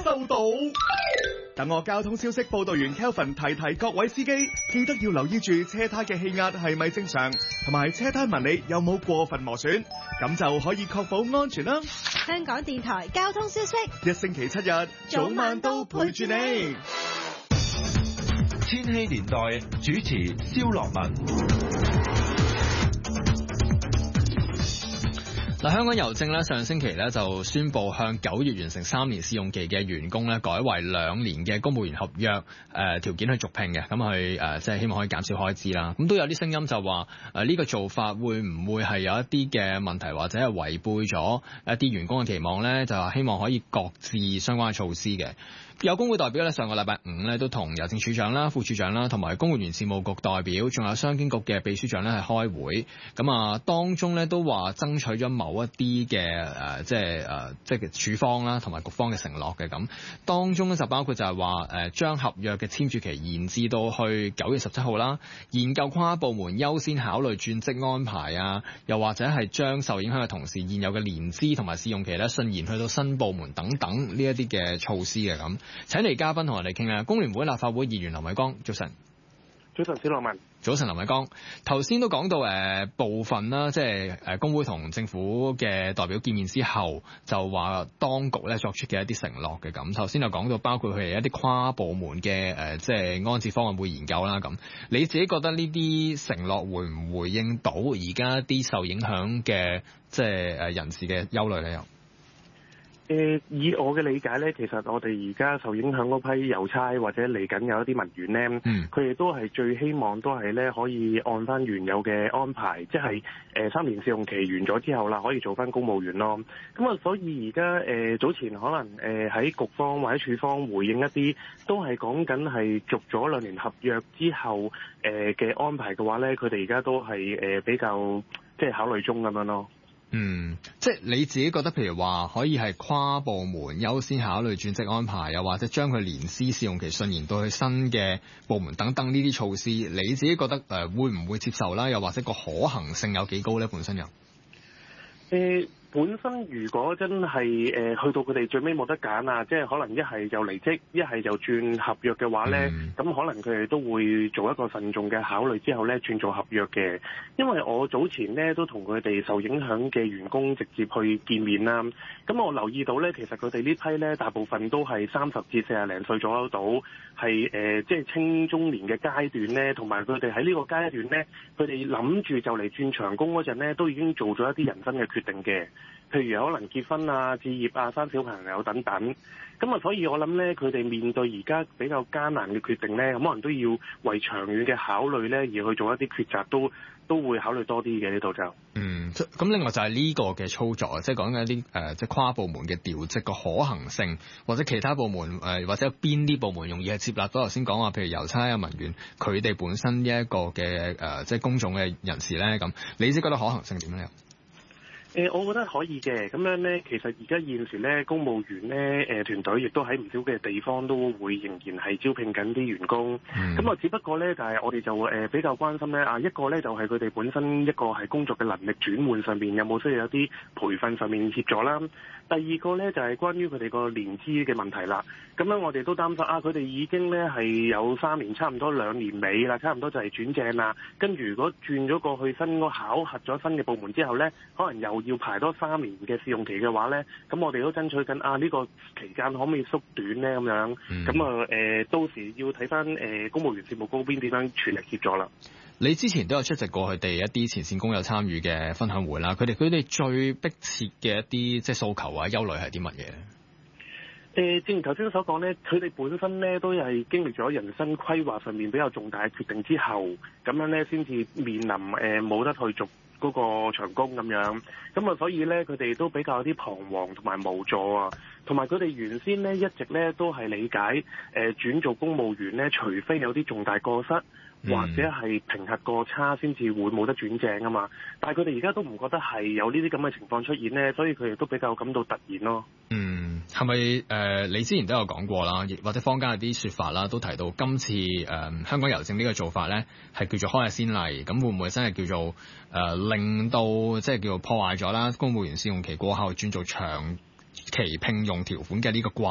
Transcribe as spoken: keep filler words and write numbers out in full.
收到。等我交通消息報道員 Kelvin 提提各位司機，記得要留意住車胎嘅氣壓係咪正常，同埋車胎紋理有冇過分磨損，咁就可以確保安全啦。 香港電台交通消息， 一星期七日，早晚都陪住你。 千禧年代主持蕭樂文。 嗱，香港郵政咧上星期咧就宣布向九月完成三年試用期嘅員工咧改為兩年嘅公務員合約誒、呃、條件去續聘嘅，咁去誒即係希望可以減少開支啦。咁都有啲聲音就話誒呢個做法會唔會係有一啲嘅問題，或者係違背咗一啲員工嘅期望咧？就話希望可以擱置相關嘅措施嘅。有工會代表咧上個禮拜五咧都同郵政署長啦、副署長啦，同埋公務員事務局代表，仲有商經局嘅秘書長咧係開會。咁啊，當中咧都話爭取咗某一啲嘅誒，即係誒，即係署方啦，同埋局方嘅承諾嘅咁。當中咧就包括就係話誒，將合約嘅簽署期延至到去九月十七號啦，研究跨部門優先考慮轉職安排啊，又或者係將受影響嘅同事現有嘅年資同埋試用期咧順延去到新部門等等呢一啲嘅措施嘅咁。請嚟嘉賓同我哋傾啊！工聯會立法會議員林偉江，早晨。 早晨，小羅文。 早晨，林偉江。頭先都講到誒、呃、部分啦，即係誒工會同政府嘅代表見面之後，就話當局咧作出嘅一啲承諾嘅咁。頭先就講到包括佢哋一啲跨部門嘅誒、呃，即係安置方案會研究啦咁。你自己覺得呢啲承諾會唔會應到而家啲受影響嘅即係誒人士嘅憂慮咧？又？ 誒，以我嘅理解咧，其實我哋而家受影響嗰批郵差或者嚟緊有一啲文員咧，佢哋、嗯、都係最希望都係咧可以按翻原有嘅安排，即係誒三年試用期完咗之後啦，可以做翻公務員咯。咁啊，所以而家誒早前可能誒喺局方或者處方回應一啲，都係講緊係續咗兩年合約之後誒嘅安排嘅話咧，佢哋而家都係誒比較即係考慮中咁樣咯。 嗯，即係你自己覺得，譬如話可以係跨部門優先考慮轉職安排，又或者將佢年資試用期順延到去新嘅部門等等呢啲措施，你自己覺得誒、呃、會唔會接受啦？又或者個可行性有幾高咧？本身又誒。 欸本身如果真係誒、呃、去到佢哋最尾冇得揀啊，即係可能一係就離職，一係就轉合約嘅話咧，咁、嗯、可能佢哋都會做一個慎重嘅考慮之後咧轉做合約嘅。因為我早前咧都同佢哋受影響嘅員工直接去見面啦，咁我留意到咧，其實佢哋呢批咧大部分都係三十至四十零歲左右到，係誒即係青中年嘅階段咧，同埋佢哋喺呢個階段咧，佢哋諗住就嚟轉長工嗰陣咧，都已經做咗一啲人生嘅決定嘅。譬如可能結婚啊、置業啊、生小朋友等等，咁啊，所以我諗咧，佢哋面對而家比較艱難嘅決定咧，咁可能都要為長遠嘅考慮咧，而去做一啲抉擇，都都會考慮多啲嘅呢度就。嗯， 咁另外就係呢個嘅操作啊，即係講緊一啲誒，即係跨部門嘅調職個可行性，或者其他部門誒、呃，或者邊啲部門容易係接納到頭先講話，譬如郵差啊、文員，佢哋本身呢一個嘅誒、呃，即係公眾嘅人士咧，咁你自己覺得可行性點樣咧？ 誒、呃，我覺得可以嘅。咁樣咧，其實而家現時咧，公務員咧，誒、呃、團隊亦都喺唔少嘅地方都會仍然係招聘緊啲員工。咁啊、嗯，只不過咧，就係、是、我哋就誒、呃、比較關心咧，啊一個咧就係佢哋本身一個係工作嘅能力轉換上面有冇需要有啲培訓上面協助啦。第二個咧就係、是、關於佢哋個年資嘅問題啦。咁樣我哋都擔心啊，佢哋已經咧係有三年，差唔多兩年尾啦，差唔多就係轉正啦。跟住如果轉咗過去新個考核咗新嘅部門之後咧，可能又要排多三年嘅試用期嘅話咧，咁我哋都爭取緊啊呢、這個期間可唔可以縮短咧咁樣？咁啊誒，到時要睇翻誒公務員事務局邊點樣全力協助啦。 你之前都有出席過佢哋一啲前線工友參與嘅分享會啦，佢哋佢哋最迫切嘅一啲即係訴求啊、憂慮係啲乜嘢咧？ 誒，正如頭先所講咧，佢哋本身咧都係經歷咗人生規劃上面比較重大嘅決定之後，咁樣咧先至面臨誒冇得去續嗰個長工咁樣，咁啊所以咧佢哋都比較有啲彷徨同埋無助啊，同埋佢哋原先咧一直咧都係理解誒轉做公務員咧，除非有啲重大過失。或者係評核過差先至會冇得轉正啊嘛，但係佢哋而家都唔覺得係有呢啲咁嘅情況出現呢，所以佢哋都比較感到突然咯。 嗯，係咪誒？你之前都有講過啦，或者坊間有啲説法啦，都提到今次誒、呃、香港郵政呢個做法呢，係叫做開下先例，咁會唔會真係叫做誒、呃、令到即係叫做破壞咗啦公務員試用期過後轉做長期聘用條款嘅呢個慣